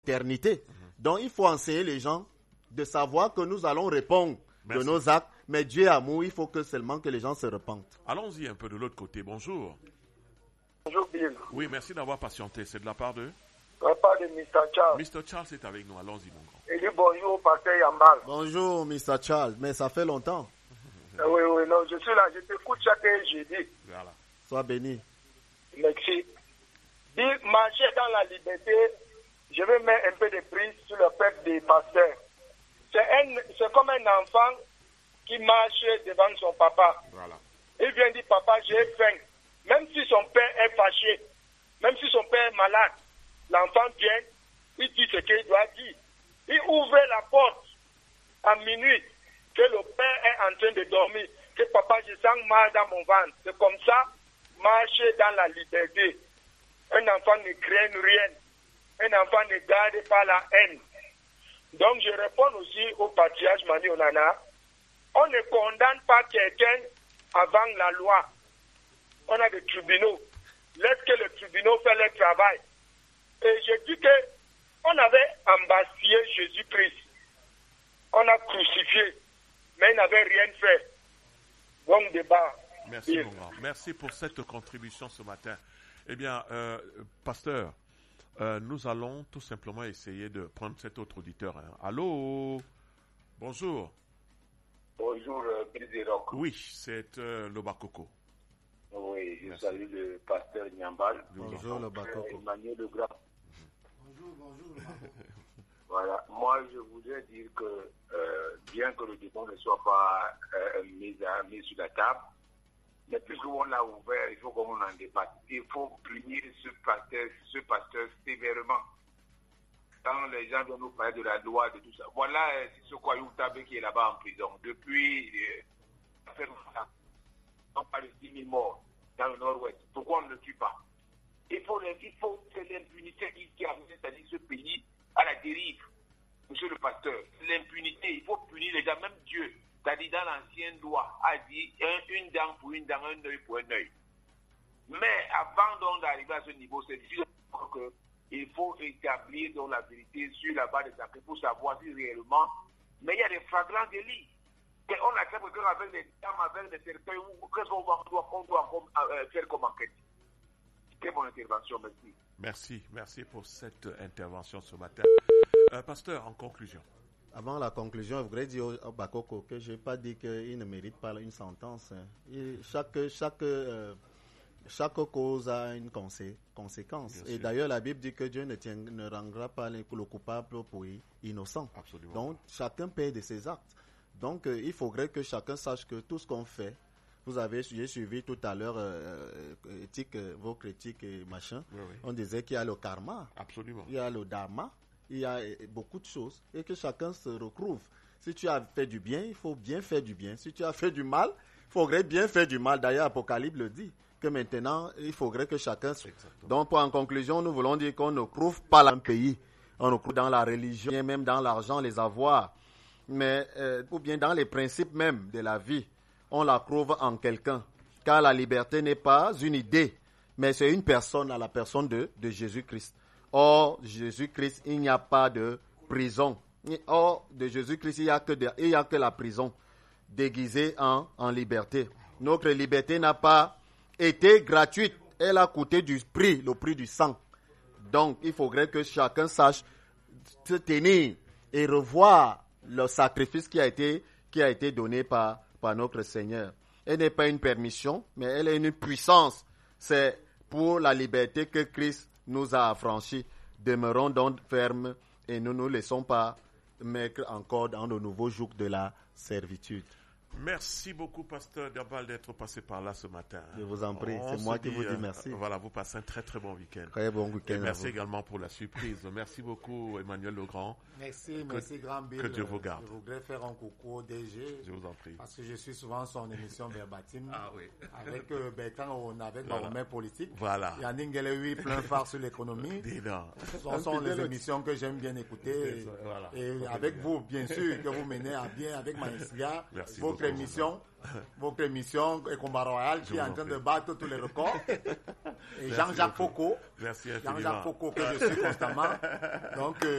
l'éternité. Donc, il faut enseigner les gens de savoir que nous allons répondre de nos actes, mais Dieu est amour, il faut que seulement que les gens se repentent. Allons-y un peu de l'autre côté. Bonjour. Bonjour Bill. Oui, merci d'avoir patienté. C'est de la part de De la part de Mr. Charles. Mr. Charles est avec nous. Allons-y, mon grand. Il dit bonjour au pasteur Yambal. Bonjour, Mr. Charles, mais ça fait longtemps. Oui, non, je suis là, je t'écoute chaque jeudi. Voilà. Sois béni. Merci. Bill, marcher dans la liberté, je vais mettre un peu de prise sur le peuple des pasteurs. C'est comme un enfant qui marche devant son papa. Voilà. Il vient dire, papa, j'ai faim. Même si son père est fâché, même si son père est malade, l'enfant vient, il dit ce qu'il doit dire. Il ouvre la porte à minuit, que le père est en train de dormir, que papa, je sens mal dans mon ventre. C'est comme ça, marcher dans la liberté. Un enfant ne craint rien. Un enfant ne garde pas la haine. Donc, je réponds aussi au patriarche Mani Onana. On ne condamne pas quelqu'un avant la loi. On a des tribunaux. Laisse que le tribunal fait le travail. Et je dis que on avait embastillé Jésus-Christ. On a crucifié, mais il n'avait rien fait. Bon débat. Merci, mon grand. Merci pour cette contribution ce matin. Eh bien, pasteur, nous allons tout simplement essayer de prendre cet autre auditeur. Allô? Bonjour. Bonjour, Bill Rock. Oui, c'est Lobakoko. Oui, je salue le pasteur Nyambal. Bonjour, Lobakoko. Emmanuel Legrand. Bonjour. Voilà, moi je voudrais dire que bien que le débat ne soit pas mis sur la table, mais puisqu'on l'a ouvert, il faut qu'on en débatte. Il faut punir ce pasteur sévèrement. Quand les gens doivent nous parler de la loi, de tout ça. Voilà, c'est ce Kwayou Tabé qui est là-bas en prison. Depuis, on parle de 10 000 morts dans le nord-ouest. Pourquoi on ne le tue pas? Il faut c'est l'impunité qui a amené ce pays à la dérive. Monsieur le pasteur, l'impunité, il faut punir les gens, même Dieu. C'est-à-dire dans l'ancienne loi, a dit une dent pour une dent, un œil pour un œil. Mais avant donc d'arriver à ce niveau, c'est difficile qu'il faut établir donc la vérité sur la base des enquêtes pour savoir si réellement, mais il y a des flagrants délits. Et on accepte qu'avec des dames, avec des cercueils, qu'est-ce qu'on doit faire comme enquête? C'est mon intervention, merci. Merci pour cette intervention ce matin. Pasteur, en conclusion. Avant la conclusion, je voudrais dire au Bakoko que je n'ai pas dit qu'il ne mérite pas une sentence. Chaque cause a une conséquence. Et d'ailleurs, la Bible dit que Dieu ne rendra pas le coupable pour innocent. Absolument. Donc, chacun paie de ses actes. Donc, il faudrait que chacun sache que tout ce qu'on fait, j'ai suivi tout à l'heure vos critiques et machin. Oui. On disait qu'il y a le karma. Absolument. Il y a le dharma. Il y a beaucoup de choses. Et que chacun se retrouve. Si tu as fait du bien, il faut bien faire du bien. Si tu as fait du mal, il faudrait bien faire du mal. D'ailleurs, Apocalypse le dit. Que maintenant, il faudrait que chacun... Exactement. Donc, en conclusion, nous voulons dire qu'on ne prouve pas un pays. On ne prouve dans la religion, même dans l'argent, les avoirs. Mais, ou bien dans les principes même de la vie. On la prouve en quelqu'un. Car la liberté n'est pas une idée, mais c'est une personne, à la personne de Jésus-Christ. Or, Jésus-Christ, il n'y a pas de prison. Or, de Jésus-Christ, il n'y a que la prison déguisée en liberté. Notre liberté n'a pas été gratuite. Elle a coûté le prix du sang. Donc, il faudrait que chacun sache se tenir et revoir le sacrifice qui a été donné par notre Seigneur. Elle n'est pas une permission, mais elle est une puissance. C'est pour la liberté que Christ nous a affranchis. Demeurons donc fermes et ne nous laissons pas mettre encore dans le nouveau joug de la servitude. Merci beaucoup, pasteur Diabal, d'être passé par là ce matin. Je vous en prie, c'est moi qui vous dis merci. Voilà, vous passez un très très bon week-end. Très bon week-end. Et merci également pour la surprise. Merci beaucoup, Emmanuel Legrand. Merci, Grand Bill. Que Dieu vous garde. Je voudrais faire un coucou au DG. Je vous en prie. Parce que je suis souvent son émission Verbatim. Ah oui. Avec quand on avait Baromètre politique. Voilà. Yannick Ngelewi, plein phare sur l'économies. Ce sont les émissions que j'aime bien écouter. Voilà. Et avec vous, bien sûr, que vous menez à bien avec Maïsia. Votre émission et Combat Royal qui est en train de battre tous les records. Et Jean-Jacques Foucault. Merci infiniment. Jean-Jacques Foucault que je suis constamment. Donc,